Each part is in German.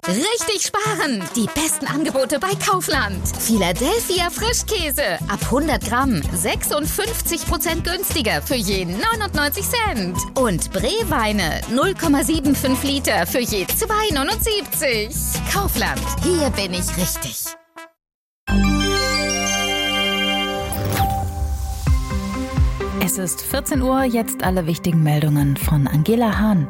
Richtig sparen! Die besten Angebote bei Kaufland. Philadelphia Frischkäse. Ab 100 Gramm 56% günstiger für je 99 Cent. Und Bree-Weine 0,75 Liter für je 2,79. Kaufland. Hier bin ich richtig. Es ist 14 Uhr, jetzt alle wichtigen Meldungen von Angela Hahn.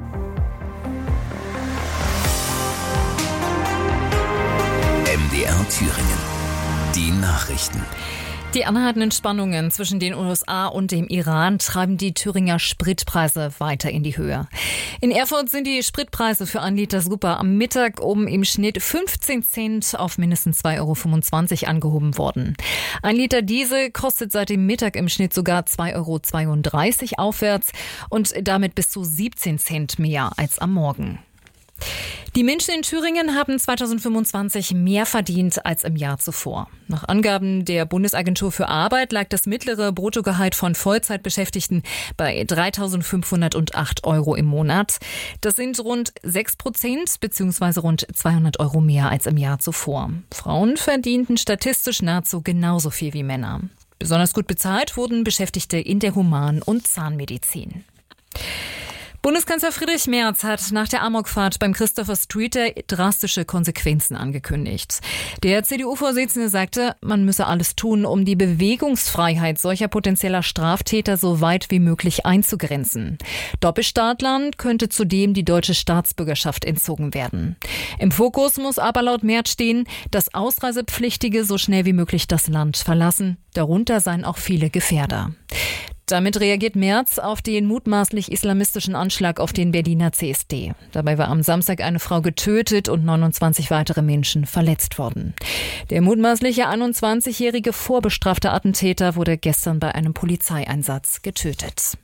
MDR Thüringen. Die Nachrichten. Die anhaltenden Spannungen zwischen den USA und dem Iran treiben die Thüringer Spritpreise weiter in die Höhe. In Erfurt sind die Spritpreise für 1 Liter Super am Mittag um im Schnitt 15 Cent auf mindestens 2,25 € angehoben worden. 1 Liter Diesel kostet seit dem Mittag im Schnitt sogar 2,32 € aufwärts und damit bis zu 17 Cent mehr als am Morgen. Die Menschen in Thüringen haben 2025 mehr verdient als im Jahr zuvor. Nach Angaben der Bundesagentur für Arbeit lag das mittlere Bruttogehalt von Vollzeitbeschäftigten bei 3.508 € im Monat. Das sind rund 6% bzw. rund 200 € mehr als im Jahr zuvor. Frauen verdienten statistisch nahezu genauso viel wie Männer. Besonders gut bezahlt wurden Beschäftigte in der Human- und Zahnmedizin. Bundeskanzler Friedrich Merz hat nach der Amokfahrt beim Christopher Street drastische Konsequenzen angekündigt. Der CDU-Vorsitzende sagte, man müsse alles tun, um die Bewegungsfreiheit solcher potenzieller Straftäter so weit wie möglich einzugrenzen. Doppelstaatlern könnte zudem die deutsche Staatsbürgerschaft entzogen werden. Im Fokus muss aber laut Merz stehen, dass Ausreisepflichtige so schnell wie möglich das Land verlassen. Darunter seien auch viele Gefährder. Damit reagiert Merz auf den mutmaßlich islamistischen Anschlag auf den Berliner CSD. Dabei war am Samstag eine Frau getötet und 29 weitere Menschen verletzt worden. Der mutmaßliche 21-jährige vorbestrafte Attentäter wurde gestern bei einem Polizeieinsatz getötet.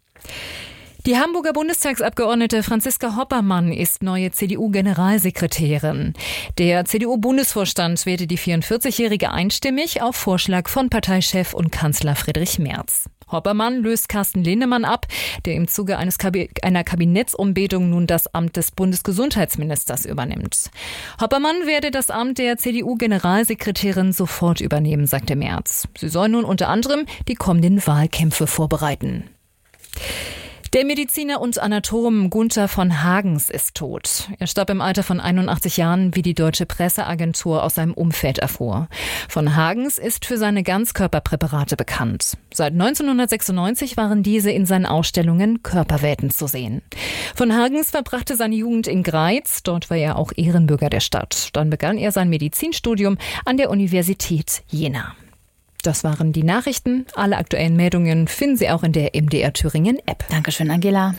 Die Hamburger Bundestagsabgeordnete Franziska Hoppermann ist neue CDU-Generalsekretärin. Der CDU-Bundesvorstand wählte die 44-Jährige einstimmig auf Vorschlag von Parteichef und Kanzler Friedrich Merz. Hoppermann löst Carsten Linnemann ab, der im Zuge einer Kabinettsumbildung nun das Amt des Bundesgesundheitsministers übernimmt. Hoppermann werde das Amt der CDU-Generalsekretärin sofort übernehmen, sagte Merz. Sie soll nun unter anderem die kommenden Wahlkämpfe vorbereiten. Der Mediziner und Anatom Gunther von Hagens ist tot. Er starb im Alter von 81 Jahren, wie die Deutsche Presseagentur aus seinem Umfeld erfuhr. Von Hagens ist für seine Ganzkörperpräparate bekannt. Seit 1996 waren diese in seinen Ausstellungen Körperwelten zu sehen. Von Hagens verbrachte seine Jugend in Greiz, dort war er auch Ehrenbürger der Stadt. Dann begann er sein Medizinstudium an der Universität Jena. Das waren die Nachrichten. Alle aktuellen Meldungen finden Sie auch in der MDR Thüringen App. Dankeschön, Angela.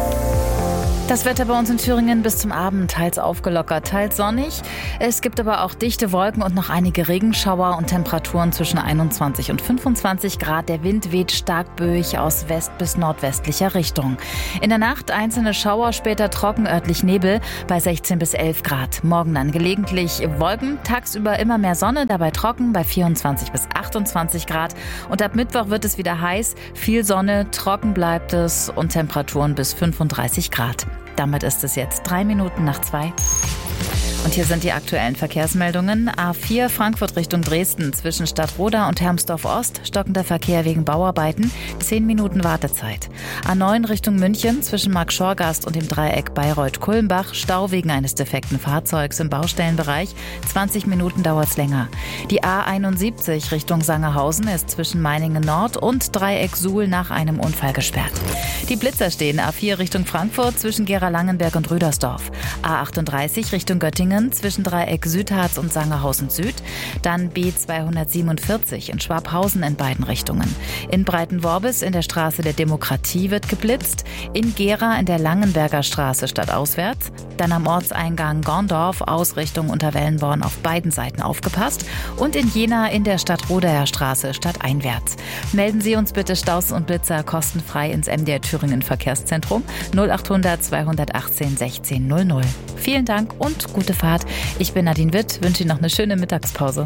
Das Wetter bei uns in Thüringen bis zum Abend teils aufgelockert, teils sonnig. Es gibt aber auch dichte Wolken und noch einige Regenschauer und Temperaturen zwischen 21 und 25 Grad. Der Wind weht stark böig aus west- bis nordwestlicher Richtung. In der Nacht einzelne Schauer, später trocken, örtlich Nebel bei 16 bis 11 Grad. Morgen dann gelegentlich Wolken, tagsüber immer mehr Sonne, dabei trocken bei 24 bis 28 Grad. Und ab Mittwoch wird es wieder heiß, viel Sonne, trocken bleibt es und Temperaturen bis 35 Grad. Damit ist es jetzt 3 Minuten nach 2. Und hier sind die aktuellen Verkehrsmeldungen. A4 Frankfurt Richtung Dresden zwischen Stadtroda und Hermsdorf Ost. Stockender Verkehr wegen Bauarbeiten. 10 Minuten Wartezeit. A9 Richtung München zwischen Marktschorgast und dem Dreieck Bayreuth-Kulmbach. Stau wegen eines defekten Fahrzeugs im Baustellenbereich. 20 Minuten dauert's länger. Die A71 Richtung Sangerhausen ist zwischen Meiningen Nord und Dreieck Suhl nach einem Unfall gesperrt. Die Blitzer stehen A4 Richtung Frankfurt zwischen Gera-Langenberg und Rüdersdorf. A38 Richtung Göttingen zwischen Dreieck Südharz und Sangerhausen Süd. Dann B247 in Schwabhausen in beiden Richtungen. In Breitenworbis in der Straße der Demokratie wird geblitzt. In Gera in der Langenberger Straße stadtauswärts. Dann am Ortseingang Gorndorf Ausrichtung Unterwellenborn auf beiden Seiten aufgepasst. Und in Jena in der Stadtrodaer Straße stadteinwärts. Melden Sie uns bitte Staus und Blitzer kostenfrei ins MDR Thüringen Verkehrszentrum 0800 218 16 00. Vielen Dank und gute Fahrt. Ich bin Nadine Witt, wünsche Ihnen noch eine schöne Mittagspause.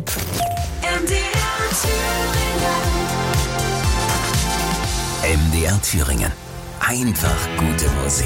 MDR Thüringen. Einfach gute Musik.